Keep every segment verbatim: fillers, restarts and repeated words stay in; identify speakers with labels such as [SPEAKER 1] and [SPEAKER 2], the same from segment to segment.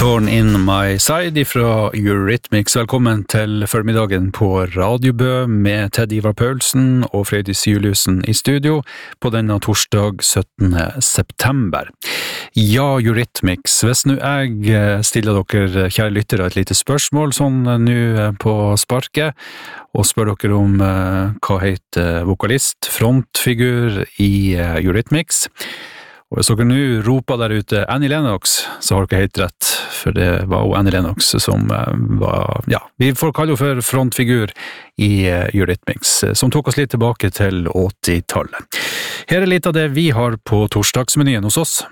[SPEAKER 1] Thorn in my side fra Eurythmics. Velkommen til formiddagen på Radio Bø med Ted Ivar Paulsen og Frøydis Juliussen i studio på denne torsdag syttende september. Ja, Eurythmics, hvis nu jeg stiller dere, kjære lyttere, et lite spørsmål sånn nu på sparket, og spør dere om uh, hva heter vokalist, frontfigur i uh, Eurythmics. Og hvis dere nå roper der ute Annie Lennox, så har dere helt rett, for det var jo Annie Lennox som var, ja, vi får kalle henne for frontfigur i Eurythmics, som tok oss litt tilbake til åttitallet. Her er litt av det vi har på torsdagsmenyen hos oss.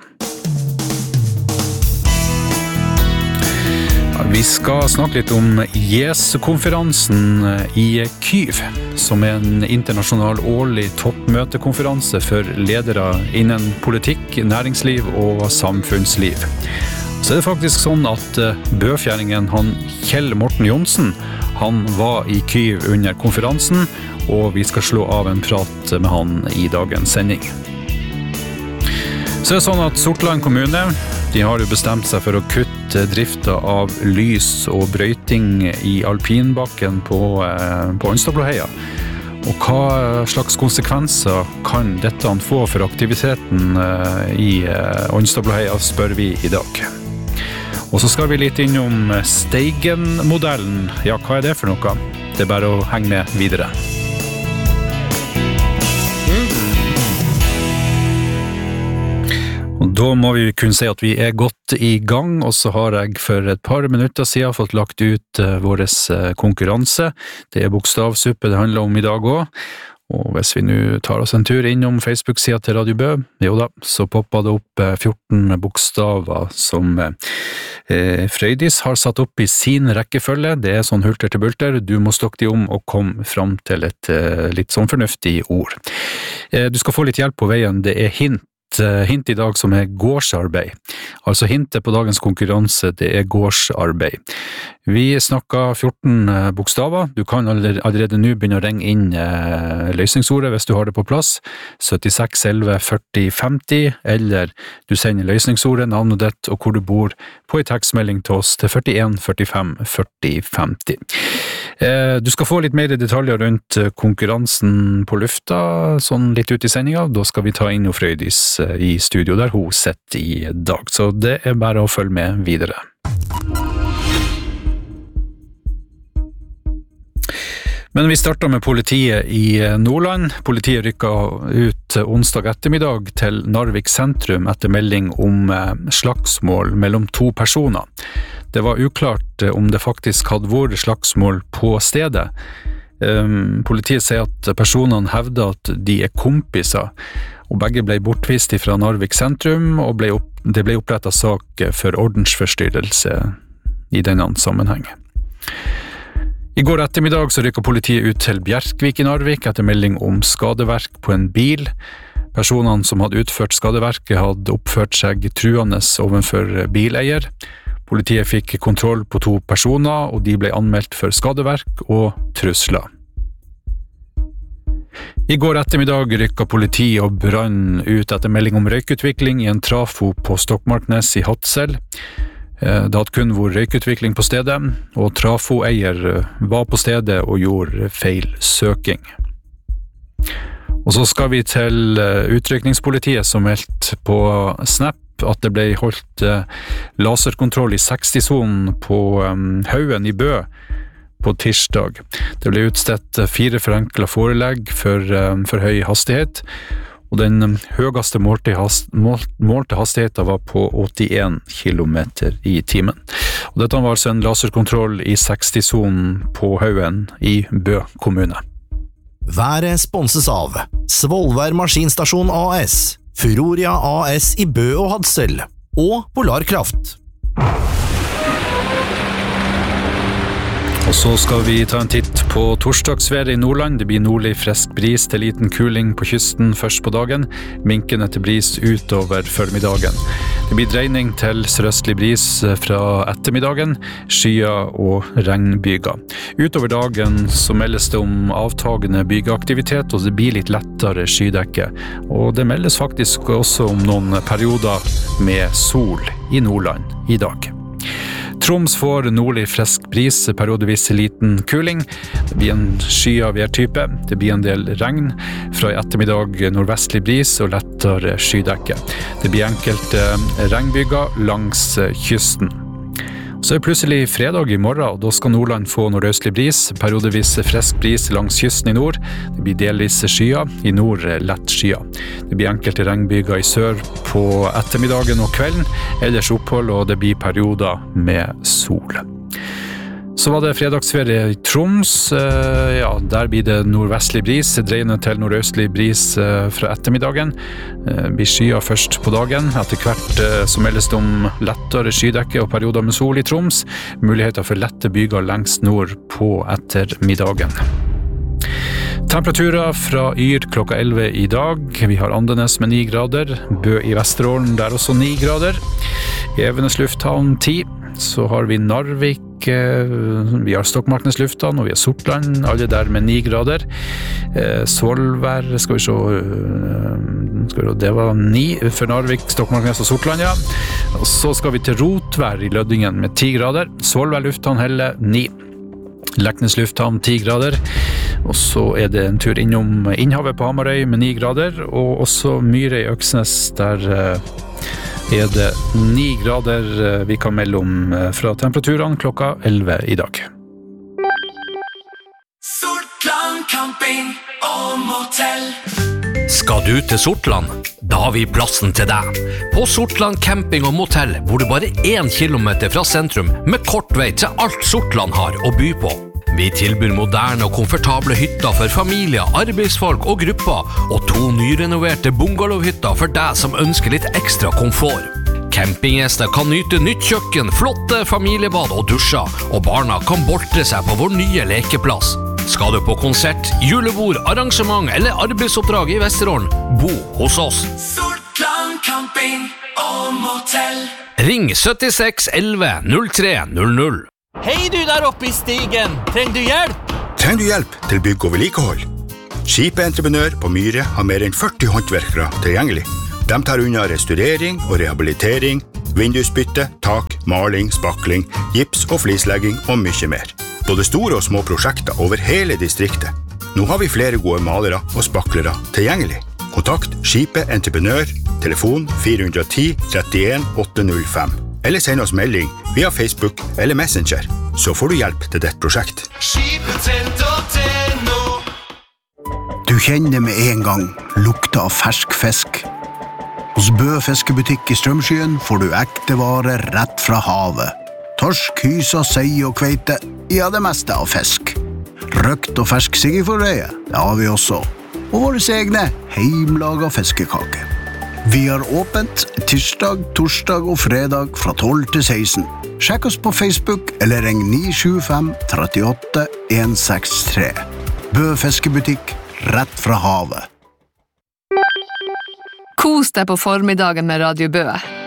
[SPEAKER 1] Vi skal snakke litt om Yes-konferansen i Kyiv, som er en internasjonal årlig toppmøtekonferanse for ledere innen politikk, næringsliv og samfunnsliv. Så er det faktisk sånn at bøfjæringen han Kjell Morten Johnsen, han var i Kyiv under konferansen, og vi skal slå av en prat med han i dagens sending. Så er det sånn at Sortland kommune, de har jo bestemt seg for å kutte drifta av lys og brøyting i alpinbakken på, eh, på Ønstadblåheia. Og hva slags konsekvenser kan dette få for aktiviteten eh, i eh, Ønstadblåheia, spør vi i dag. Og så skal vi litt innom Steigen-modellen. Ja, hva er det for noe? Det er bare å henge med videre. Og da må vi kunne si at vi er godt i gang, og så har jeg for et par minutter siden fått lagt ut uh, vår uh, konkurranse. Det er bokstavsuppe det handler om i dag også. Og hvis vi nå tar oss en tur innom Facebook-siden til Radio Bø, jo da, så popper det opp uh, fjorten bokstaver som uh, Frøydis har satt opp i sin rekkefølge. Det er sånn hulter til bulter. Du må stokke de om og komme fram til et uh, litt sånn fornuftig ord. Uh, du skal få litt hjelp på veien. Det er hint. Hint i dag som er gårdsarbeid. Altså hintet på dagens konkurranse, det er gårdsarbeid. Vi snakker fjorten bokstaver. Du kan allerede nå begynne å ringe inn eh, løsningsordet hvis du har det på plass. syttiseks elleve førti femti, eller du sender løsningsordet, navnet ditt og hvor du bor på en tekstmelding til oss til førtien førtifem førti femti. Eh, du skal få litt mer detaljer rundt konkurransen på lufta, sånn litt ut i sendinga. Da skal vi ta inn og Frøydis i studio der hun sitter i dag. Så det er bare å følge med videre. Men vi starter med politiet i Nordland. Politiet rykket ut onsdag ettermiddag til Narvik sentrum etter melding om slagsmål mellom to personer. Det var uklart om det faktisk hadde vært slagsmål på stedet. Um, politiet sier at personene hevder at de er kompiser, og begge ble bortvist fra Narvik sentrum, og ble opp, det ble opprettet sak for ordensforstyrrelse i denne sammenheng. I går ettermiddag så rykket politiet ut til Bjerkvik i Narvik etter melding om skadeverk på en bil. Personene som hadde utført skadeverket hadde oppført seg truende overfor bileier. Politiet fikk kontroll på to personer, og de ble anmeldt for skadeverk og trusler. I går ettermiddag rykket politi og brann ut etter melding om røykutvikling i en trafo på Stokmarknes i Hadsel. Det hadde kun vært røykutvikling på stedet, og trafoeier var på stedet og gjorde feil søking. Og så skal vi til utrykningspolitiet som meldte på Snap at det ble holdt laserkontroll i seksti-sonen på Haugen i Bø på tirsdag. Det ble utstedt fire forenklet forelegg for, for høy hastighet, og den høyeste målte, hast, målte hastigheten var på åttien kilometer i timen. Og dette var altså en laserkontroll i seksti-sonen på Haugen i Bø kommune.
[SPEAKER 2] Været sponses av Svolvær Maskinstasjon A S, Furoria A S i Bø og Hadsel, og Polarkraft.
[SPEAKER 1] Og så skal vi ta en titt på torsdagsværet i Nordland. Det blir nordlig frisk bris til liten kuling på kysten først på dagen, minkende til bris utover formiddagen. Det blir dreining til sørøstlig bris fra ettermiddagen, skyer og regnbyger. Utover dagen så meldes det om avtagende bygeaktivitet, og det blir litt lettere skydekke. Og det meldes faktisk også om noen perioder med sol i Nordland i dag. Troms får nordlig frisk bris, periodevis liten kuling. Det blir en skyet værtype. Det blir en del regn. Fra i ettermiddag nordvestlig bris og lettere skydekke. Det blir enkelte regnbyger langs kysten. Så er det plutselig fredag i morgen, og da skal Nordland få nordøstlig bris, periodevis frisk bris langs kysten i nord. Det blir delvis skyet, i nord lett skyet. Det blir enkelte regnbyger i sør på ettermiddagen og kvelden, ellers opphold, og det blir perioder med sol. Så var det fredagsferie i Troms. Ja, der blir det nordvestlig bris, dreiende til nordøstlig bris fra ettermiddagen. Det blir skyet først på dagen. Etter hvert så meldes det om lettere skydekke og perioder med sol i Troms. Muligheter for lette byger lengst nord på ettermiddagen. Temperaturer fra Yr klokka elleve i dag. Vi har Andenes med ni grader. Bø i Vesterålen, der også ni grader. Evenes lufthavn ti. Så har vi Narvik, vi har Stokmarknes lufthavn, og vi har Sortland, alle der med ni grader. Svolvær, skal vi se, skal vi se, det var ni for Narvik, Stokmarknes og Sortland, ja. Og så skal vi til Rotvær i Lødingen med ti grader. Svolvær lufthavn Helle, ni. Leknes lufthavn, ti grader. Og så er det en tur innom Innhavet på Hamarøy med ni grader, og også Myre i Øksnes, der er det ni grader vi kan melde om fra temperaturene klokka elleve i dag.
[SPEAKER 3] Sortland camping og motell.
[SPEAKER 4] Skal du til Sortland? Da har vi plassen til deg. På Sortland camping og motell bor du bare én kilometer fra sentrum, med kort vei til alt Sortland har å by på. Vi tilbyr moderne og komfortable hytter for familier, arbeidsfolk og grupper, og to nyrenoverte bungalowhytter for deg som ønsker litt ekstra komfort. Campinggjester kan nyte nytt kjøkken, flotte familiebad og dusjer, og barna kan boltre seg på vår nye lekeplass. Skal du på konsert, julebord, arrangement eller arbeidsoppdrag i Vesterålen, bo hos oss.
[SPEAKER 3] Sortland camping og motell.
[SPEAKER 4] Ring syttiseks elleve null tre null null.
[SPEAKER 5] Hei du der oppe i stigen, trenger du hjelp?
[SPEAKER 6] Trenger du hjelp til bygg og vedlikehold? Skipet Entreprenør på Myre har mer enn førti håndverkere tilgjengelig. De tar unna restaurering og rehabilitering, vindusbytte, tak, maling, spakling, gips og flislegging og mye mer. Både store og små prosjekter over hele distriktet. Nå har vi flere gode malere og spaklere tilgjengelig. Kontakt Skipet Entreprenør, telefon fire ett null trettien åtte null fem. Eller send oss melding via Facebook eller Messenger, så får du hjelp til ditt prosjekt.
[SPEAKER 7] Du kjenner med en gang lukta av fersk fisk. Hos Bø fiskebutikk i Strømskyen får du ekte varer rett fra havet. Torsk, hysa, sei og kveite, ja det meste av fisk. Røkt og fersk siggeforreie, det har vi også. Og våre egne heimlaga fiskekake. Vi har åpent tirsdag, torsdag og fredag fra tolv til seksten. Sjekk oss på Facebook eller ring ni sju fem tre åtte en seks tre. Bø fiskebutikk, rett fra havet.
[SPEAKER 8] Kos deg på formiddagen med Radio Bø.